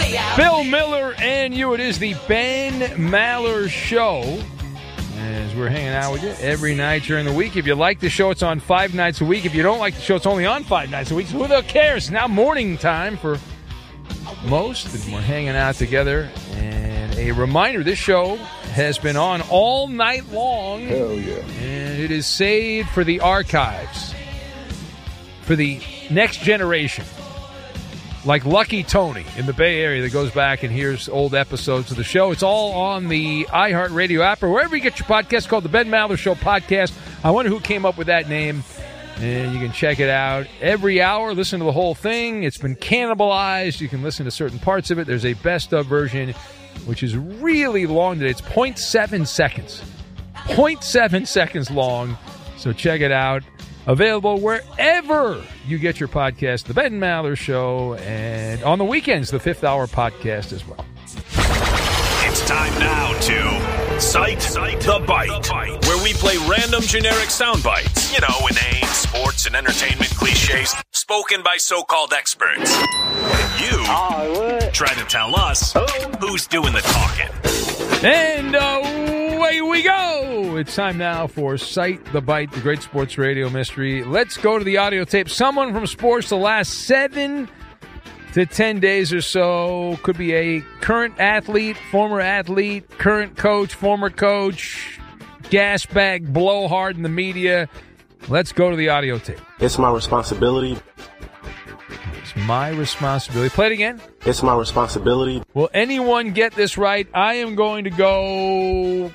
Bill Miller and you. It is the Ben Maller Show. As we're hanging out with you every night during the week. If you like the show, it's on 5 nights a week. If you don't like the show, it's only on 5 nights a week. So who the cares? Now morning time for most. And we're hanging out together. And a reminder, this show has been on all night long. Hell yeah. And it is saved for the archives. For the next generation. Like Lucky Tony in the Bay Area that goes back and hears old episodes of the show. It's all on the iHeartRadio app or wherever you get your podcast, called the Ben Maller Show Podcast. I wonder who came up with that name. And you can check it out every hour. Listen to the whole thing. It's been cannibalized. You can listen to certain parts of it. There's a best-of version, which is really long today. It's 0.7 seconds. 0.7 seconds long. So check it out. Available wherever you get your podcast, The Ben Maller Show, and on the weekends, the 5th Hour Podcast as well. It's time now to Cite the Bite, where we play random generic sound bites. You know, inane sports and entertainment cliches spoken by so-called experts. And you try to tell us who's doing the talking. And away we go. It's time now for Cite the Bite, the great sports radio mystery. Let's go to the audio tape. Someone from sports the last 7 to 10 days or so. Could be a current athlete, former athlete, current coach, former coach, gas bag, blowhard in the media. Let's go to the audio tape. It's my responsibility. It's my responsibility. Play it again. It's my responsibility. Will anyone get this right? I am going to go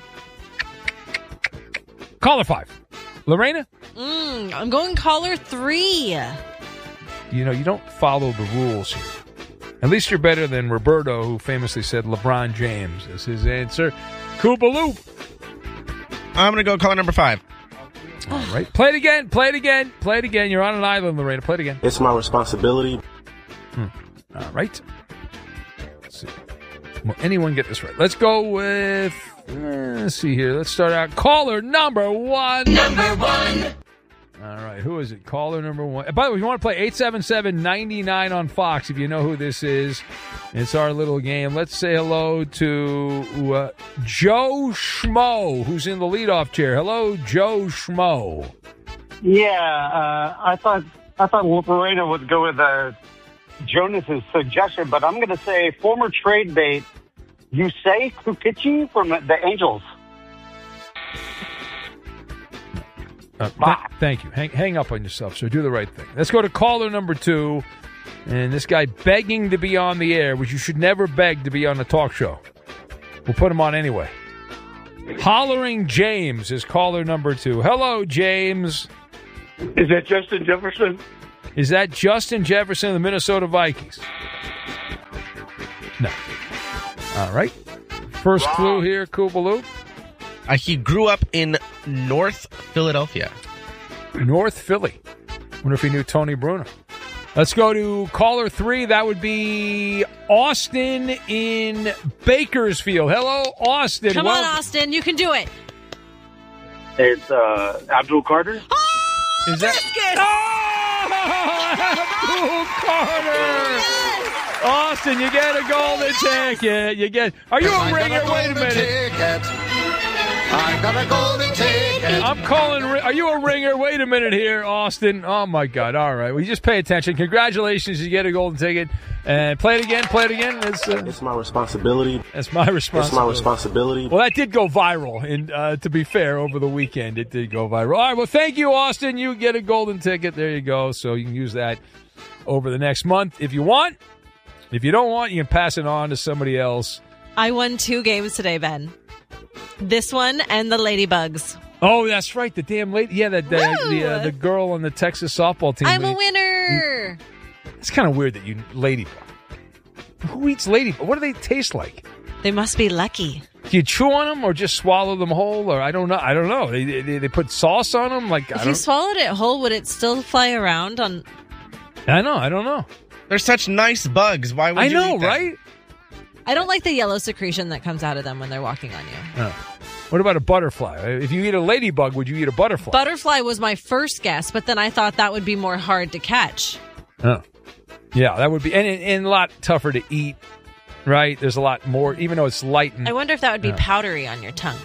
caller 5. Lorena? I'm going caller 3. You know, you don't follow the rules here. At least you're better than Roberto, who famously said LeBron James is his answer. Koopaloop. I'm going to go caller number 5. All right. Play it again. Play it again. Play it again. You're on an island, Lorena. Play it again. It's my responsibility. All right. Let's see. Will anyone get this right? Let's go with, let's see here. Let's start out. Caller number 1. Number 1. All right. Who is it? Caller number 1. By the way, if you want to play 877-99 on Fox, if you know who this is, it's our little game. Let's say hello to Joe Schmo, who's in the leadoff chair. Hello, Joe Schmo. Yeah, I thought Lorena would go with Jonas's suggestion, but I'm going to say former trade bait Yusei Kikuchi from the Angels. Thank you. Hang up on yourself, sir. Do the right thing. Let's go to caller number 2. And this guy begging to be on the air, which you should never beg to be on a talk show. We'll put him on anyway. Hollering James is caller number 2. Hello, James. Is that Justin Jefferson? Is that Justin Jefferson of the Minnesota Vikings? No. All right. First clue here, Koopaloop. He grew up in North Philadelphia. North Philly. Wonder if he knew Tony Bruno. Let's go to caller 3. That would be Austin in Bakersfield. Hello, Austin. Come on, Austin. You can do it. It's Abdul Carter. Oh, is that? Abdul Carter. Yes. Austin, you get a golden ticket. You get. Are you a ringer? Wait a minute. I got a golden ticket. I'm calling. Are you a ringer? Wait a minute here, Austin. Oh, my God. All right. Well, you just pay attention. Congratulations. You get a golden ticket. And play it again. Play it again. It's my responsibility. It's my responsibility. It's my responsibility. Well, that did go viral. And to be fair, over the weekend, it did go viral. All right. Well, thank you, Austin. You get a golden ticket. There you go. So you can use that over the next month if you want. If you don't want, you can pass it on to somebody else. I won 2 games today, Ben. This one and the Ladybugs. Oh, that's right. The damn lady. Yeah, the girl on the Texas softball team. I'm a winner. It's kind of weird that you ladybug. Who eats ladybug? What do they taste like? They must be lucky. Do you chew on them or just swallow them whole? Or I don't know. They put sauce on them. If you swallowed it whole, would it still fly around on? I don't know. They're such nice bugs. Why would you eat them? Right? I don't like the yellow secretion that comes out of them when they're walking on you. Oh. What about a butterfly? If you eat a ladybug, would you eat a butterfly? Butterfly was my first guess, but then I thought that would be more hard to catch. Oh. Yeah, that would be, and a lot tougher to eat Right? There's a lot more, even though it's light. And, I wonder if that would be powdery on your tongue.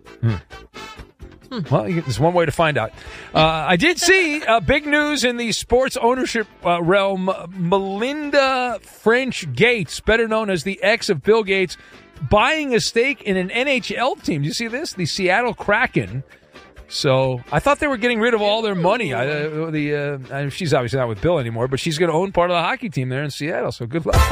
Well, there's one way to find out. I did see big news in the sports ownership realm. Melinda French Gates, better known as the ex of Bill Gates, buying a stake in an NHL team. Do you see this? The Seattle Kraken. So I thought they were getting rid of all their money. She's obviously not with Bill anymore, but she's going to own part of the hockey team there in Seattle. So good luck.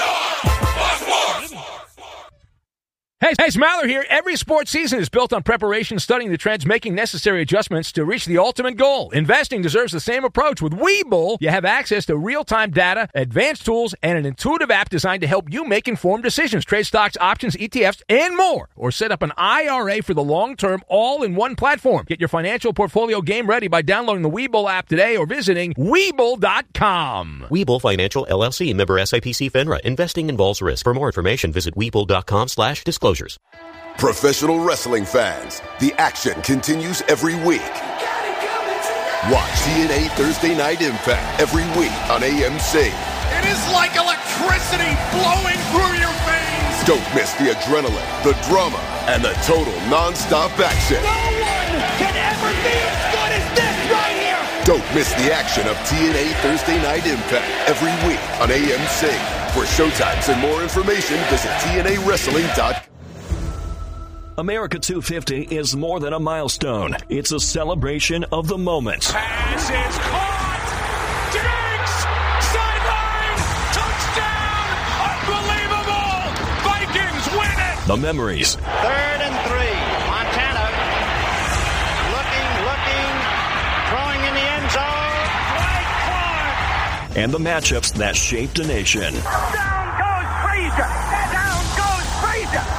Hey, it's Maller here. Every sports season is built on preparation, studying the trends, making necessary adjustments to reach the ultimate goal. Investing deserves the same approach. With Webull, you have access to real-time data, advanced tools, and an intuitive app designed to help you make informed decisions. Trade stocks, options, ETFs, and more. Or set up an IRA for the long term, all in one platform. Get your financial portfolio game ready by downloading the Webull app today or visiting Webull.com. Webull Financial LLC, member SIPC FINRA. Investing involves risk. For more information, visit Webull.com/disclosures. Professional wrestling fans, the action continues every week. Watch TNA Thursday Night Impact every week on AMC. It is like electricity flowing through your veins. Don't miss the adrenaline, the drama, and the total non-stop action. No one can ever be as good as this right here. Don't miss the action of TNA Thursday Night Impact every week on AMC. For showtimes and more information, visit TNAWrestling.com. America 250 is more than a milestone. It's a celebration of the moment. Pass is caught. Diggs! Sideline! Touchdown! Unbelievable! Vikings win it! The memories. 3rd and 3. Montana looking, throwing in the end zone. Right Clark! And the matchups that shaped a nation. Down goes Frazier. Down goes Frazier.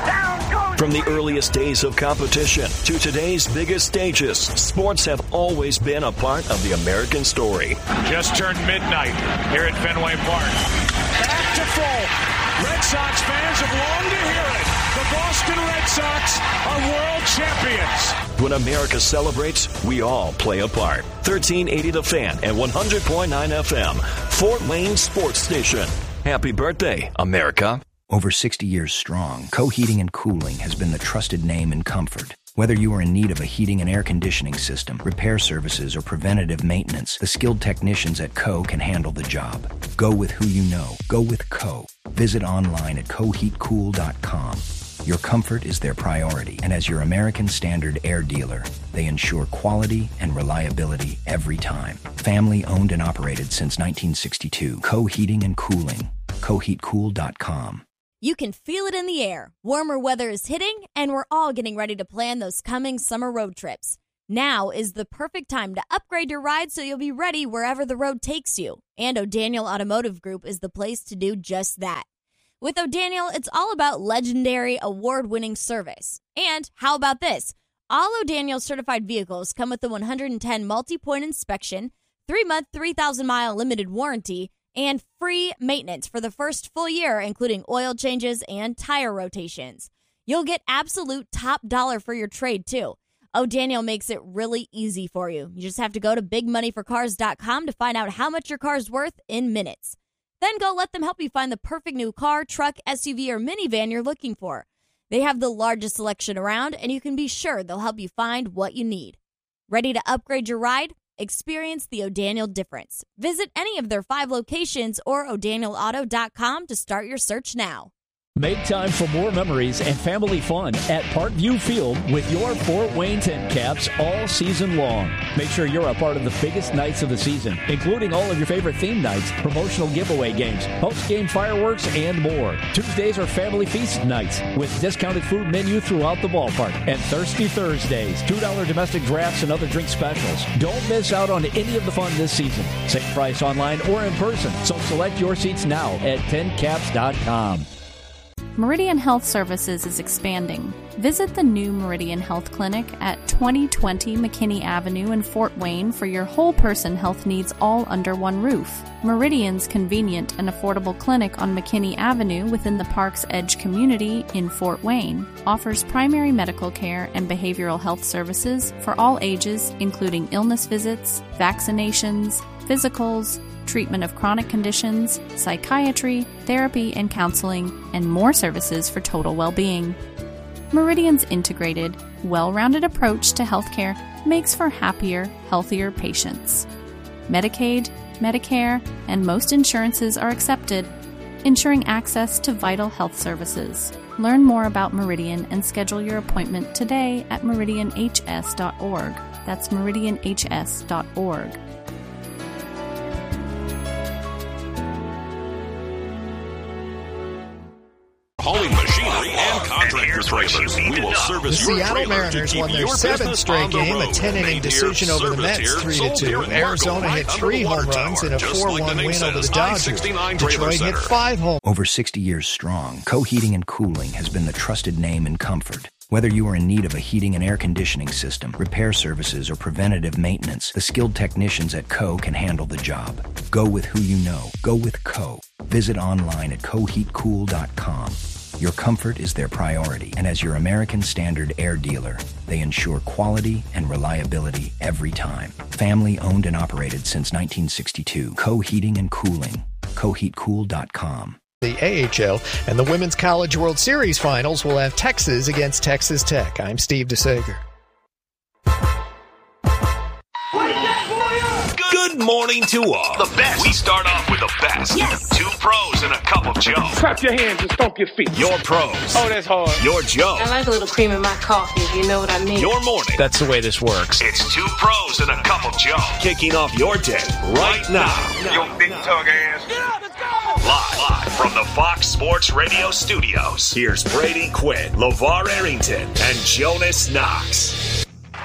From the earliest days of competition to today's biggest stages, sports have always been a part of the American story. Just turned midnight here at Fenway Park. Back to full. Red Sox fans have longed to hear it. The Boston Red Sox are world champions. When America celebrates, we all play a part. 1380 The Fan and 100.9 FM, Fort Wayne Sports Station. Happy birthday, America. Over 60 years strong, Co Heating and Cooling has been the trusted name in comfort. Whether you are in need of a heating and air conditioning system, repair services, or preventative maintenance, the skilled technicians at Co can handle the job. Go with who you know. Go with Co. Visit online at coheatcool.com. Your comfort is their priority, and as your American Standard air dealer, they ensure quality and reliability every time. Family owned and operated since 1962. Co Heating and Cooling. coheatcool.com. You can feel it in the air. Warmer weather is hitting, and we're all getting ready to plan those coming summer road trips. Now is the perfect time to upgrade your ride so you'll be ready wherever the road takes you. And O'Daniel Automotive Group is the place to do just that. With O'Daniel, it's all about legendary, award-winning service. And how about this? All O'Daniel certified vehicles come with a 110 multi-point inspection, 3-month, 3,000-mile limited warranty, and free maintenance for the first full year, including oil changes and tire rotations. You'll get absolute top dollar for your trade, too. O'Daniel makes it really easy for you. You just have to go to bigmoneyforcars.com to find out how much your car's worth in minutes. Then go let them help you find the perfect new car, truck, SUV, or minivan you're looking for. They have the largest selection around, and you can be sure they'll help you find what you need. Ready to upgrade your ride? Experience the O'Daniel difference. Visit any of their 5 locations or o'danielauto.com to start your search now. Make time for more memories and family fun at Parkview Field with your Fort Wayne TinCaps all season long. Make sure you're a part of the biggest nights of the season, including all of your favorite theme nights, promotional giveaway games, post-game fireworks, and more. Tuesdays are family feast nights with discounted food menu throughout the ballpark. And Thirsty Thursdays, $2 domestic drafts and other drink specials. Don't miss out on any of the fun this season. Same price online or in person, so select your seats now at tincaps.com. Meridian Health Services is expanding. Visit the new Meridian Health Clinic at 2020 McKinney Avenue in Fort Wayne for your whole person health needs all under one roof. Meridian's convenient and affordable clinic on McKinney Avenue within the Park's Edge community in Fort Wayne offers primary medical care and behavioral health services for all ages, including illness visits, vaccinations, physicals, treatment of chronic conditions, psychiatry, therapy and counseling, and more services for total well-being. Meridian's integrated, well-rounded approach to healthcare makes for happier, healthier patients. Medicaid, Medicare, and most insurances are accepted, ensuring access to vital health services. Learn more about Meridian and schedule your appointment today at meridianhs.org. That's meridianhs.org. Hauling machinery and contractor trailers. We will service your Seattle trailer Mariners to won keep their your seventh business straight on the game, a road. 10-inning decision over the Mets, 3-2. Arizona hit 3 home runs in a 4-1 win over the Dodgers. Detroit hit 5 home. Over 60 years strong, Co-Heating and Cooling has been the trusted name in comfort. Whether you are in need of a heating and air conditioning system, repair services, or preventative maintenance, the skilled technicians at Co can handle the job. Go with who you know. Go with Co. Visit online at coheatcool.com. Your comfort is their priority, and as your American Standard air dealer, they ensure quality and reliability every time. Family owned and operated since 1962. Co Heating and Cooling. coheatcool.com. The AHL and the Women's College World Series finals will have Texas against Texas Tech. I'm Steve DeSager. Good morning to all. The best. We start off with the best. Yes. 2 pros and a cup of Joe. Clap your hands and stomp your feet. Your pros. Oh, that's hard. Your Joe. I like a little cream in my coffee, if you know what I mean. Your morning. That's the way this works. It's 2 pros and a cup of Joe. Kicking off your day right now. Your big tug ass. Yeah, let's go. Live from the Fox Sports Radio studios. Here's Brady Quinn, LeVar Arrington, and Jonas Knox.